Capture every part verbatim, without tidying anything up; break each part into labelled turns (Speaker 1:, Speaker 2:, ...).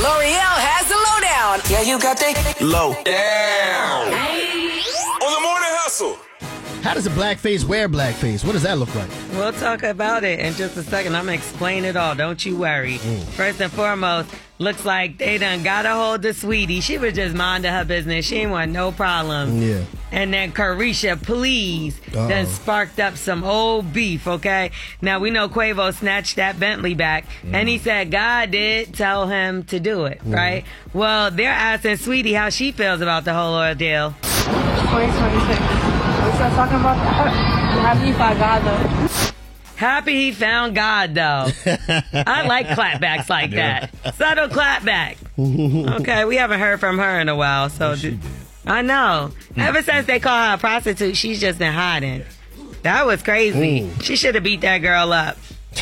Speaker 1: L'Oreal has the lowdown. Yeah, you got the low down.
Speaker 2: On the Morning Hustle.
Speaker 3: How does a blackface wear blackface? What does that look like?
Speaker 4: We'll talk about it in just a second. I'm going to explain it all. Don't you worry. Mm. First and foremost, looks like they done got a hold of Sweetie. She was just minding her business. She ain't want no problem.
Speaker 3: Yeah.
Speaker 4: And then Carisha, please, Uh-oh. then sparked up some old beef, okay? Now, we know Quavo snatched that Bentley back, mm. and he said God did tell him to do it, mm. right? Well, they're asking Sweetie how she feels about the whole ordeal.
Speaker 5: twenty twenty-six. We start talking about that. Happy he found God, though.
Speaker 4: Happy he found God, though. I like clapbacks like
Speaker 6: Yeah.
Speaker 4: that. Subtle clapback. Okay, we haven't heard from her in a while, so
Speaker 6: Yes, she did.
Speaker 4: I know. Ever since they call her a prostitute, she's just been hiding. That was crazy.
Speaker 3: Mm.
Speaker 4: She should have beat that girl up.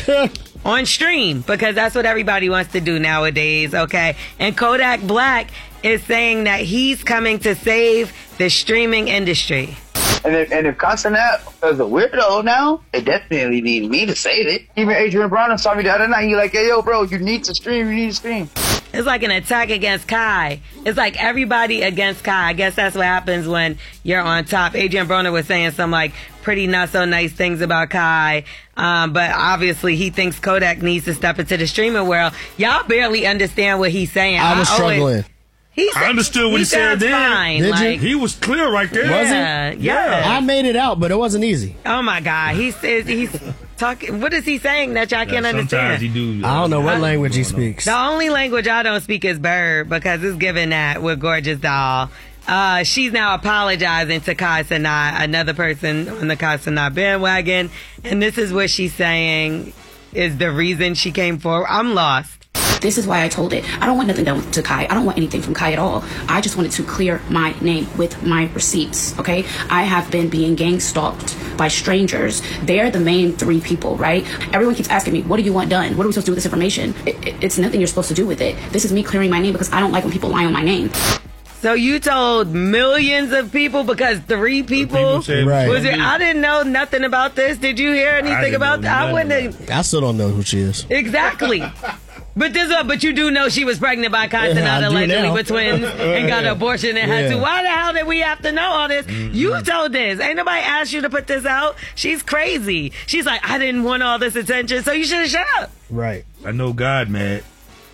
Speaker 4: On stream, because that's what everybody wants to do nowadays, okay? And Kodak Black is saying that he's coming to save the streaming industry.
Speaker 7: And if, and if Castanet is a weirdo now, it definitely need me to save it. Even Adrian Brown saw me the other night. He like, hey, yo, bro, you need to stream. You need to stream.
Speaker 4: It's like an attack against Kai. It's like everybody against Kai. I guess that's what happens when you're on top. Adrian Broner was saying some like pretty not so nice things about Kai. Um, but obviously he thinks Kodak needs to step into the streaming world. Y'all barely understand what he's saying.
Speaker 3: I was
Speaker 4: I always,
Speaker 3: struggling.
Speaker 4: He
Speaker 6: I understood what he said then.
Speaker 4: Fine.
Speaker 3: Did you?
Speaker 4: Like,
Speaker 6: He was clear right there.
Speaker 3: Was he?
Speaker 4: yeah, yeah.
Speaker 3: I made it out, but it wasn't easy.
Speaker 4: Oh my God. He says he's talking. What is he saying that y'all
Speaker 6: Yeah,
Speaker 4: can't
Speaker 6: sometimes
Speaker 4: understand?
Speaker 6: he do.
Speaker 3: I don't know what
Speaker 4: I-
Speaker 3: language he speaks.
Speaker 4: The only language I don't speak is bird because it's given that with Gorgeous Doll. Uh, she's now apologizing to Kai Cenat, another person on the Kai Cenat bandwagon. And this is what she's saying is the reason she came forward. I'm lost.
Speaker 8: This is why I told it. I don't want nothing done to Kai. I don't want anything from Kai at all. I just wanted to clear my name with my receipts, okay? I have been being gang stalked by strangers. They're the main three people, right? Everyone keeps asking me, what do you want done? What are we supposed to do with this information? It, it, it's nothing you're supposed to do with it. This is me clearing my name because I don't like when people lie on my name.
Speaker 4: So you told millions of people because three people,
Speaker 6: People said-
Speaker 3: Right.
Speaker 4: was it? I didn't know nothing about this. Did you hear anything
Speaker 6: didn't
Speaker 4: about
Speaker 6: know
Speaker 4: that? I
Speaker 6: nothing
Speaker 4: wouldn't
Speaker 6: about
Speaker 4: have.
Speaker 3: I still don't know who she is.
Speaker 4: Exactly. But this, uh, but you do know she was pregnant by Kai Cenat,
Speaker 3: I do
Speaker 4: allegedly
Speaker 3: now.
Speaker 4: with twins, and got an abortion and had
Speaker 3: Yeah.
Speaker 4: to. Why the hell did we have to know all this?
Speaker 6: Mm-hmm.
Speaker 4: You told this. Ain't nobody asked you to put this out. She's crazy. She's like, I didn't want all this attention, so you should have shut up.
Speaker 3: Right.
Speaker 6: I know God mad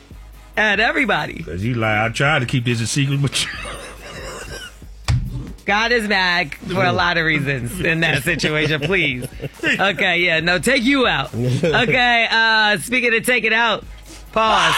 Speaker 4: At everybody.
Speaker 6: because he like I tried to keep this a secret, but
Speaker 4: God is mad for a lot of reasons in that situation, please. Okay, yeah, no, take you out. Okay, uh, speaking of take it out, pause.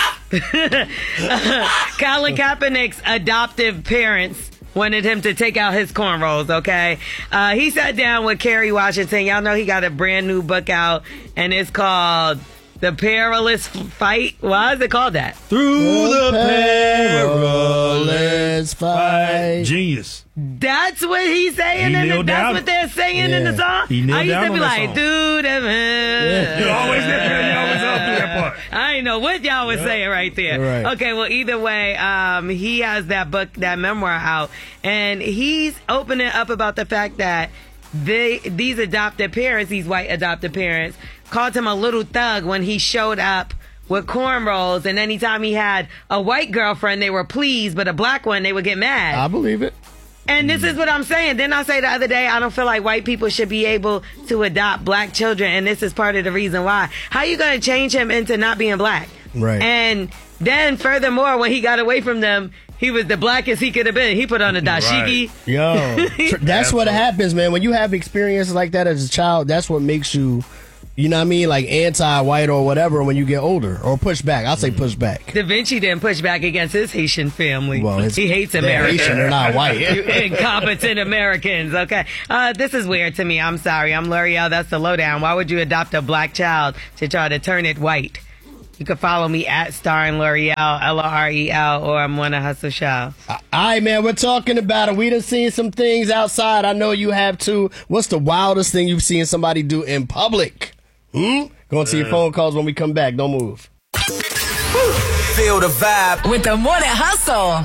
Speaker 4: Colin Kaepernick's adoptive parents wanted him to take out his cornrows, okay? Uh, he sat down with Kerry Washington. Y'all know he got a brand new book out, and it's called The Perilous Fight. Why is it called that?
Speaker 6: through the
Speaker 3: perilous fight.
Speaker 6: genius.
Speaker 4: That's what he's saying,
Speaker 6: He
Speaker 4: in the,
Speaker 6: kneeled
Speaker 4: that's
Speaker 6: down.
Speaker 4: what they're saying in the
Speaker 3: Yeah.
Speaker 4: song.
Speaker 6: He kneeled
Speaker 4: I used
Speaker 6: down
Speaker 4: to be
Speaker 6: on that
Speaker 4: like,
Speaker 6: song.
Speaker 4: dude,
Speaker 6: You always you always up to that part.
Speaker 4: I didn't know what y'all was
Speaker 6: Yeah.
Speaker 4: saying right there.
Speaker 3: Right.
Speaker 4: Okay, well, either way, um, he has that book, that memoir out, and he's opening up about the fact that they, these adopted parents, these white adopted parents, called him a little thug when he showed up with cornrows, and anytime he had a white girlfriend, they were pleased, but a black one, they would get mad.
Speaker 3: I believe it.
Speaker 4: And this is what I'm saying. Didn't I say the other day, I don't feel like white people should be able to adopt black children, and this is part of the reason why. How you going to change him into not being black?
Speaker 3: Right.
Speaker 4: And then furthermore, when he got away from them, he was the blackest he could have been. He put on a dashiki.
Speaker 3: Yo, tr- that's what happens, man. When you have experiences like that as a child, that's what makes you, you know what I mean, like anti-white or whatever when you get older, or push back. I'll say push back.
Speaker 4: Da Vinci didn't push back against his Haitian family.
Speaker 3: Well, it's-
Speaker 4: he hates
Speaker 3: they're
Speaker 4: Americans.
Speaker 3: Haitian, they're not white.
Speaker 4: You incompetent Americans. Okay. Uh, this is weird to me. I'm sorry. I'm L'Oreal. That's the lowdown. Why would you adopt a black child to try to turn it white? You can follow me at Starring L'Oreal, L O R E L, or I'm Wanna Hustle Show.
Speaker 3: All right, man, we're talking about it. We done seen some things outside. I know you have too. What's the wildest thing you've seen somebody do in public? Hmm? Going to your phone calls when we come back. Don't move.
Speaker 1: Feel the vibe
Speaker 9: With the Morning Hustle.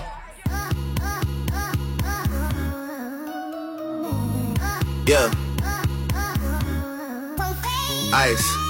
Speaker 1: Yeah. Ice.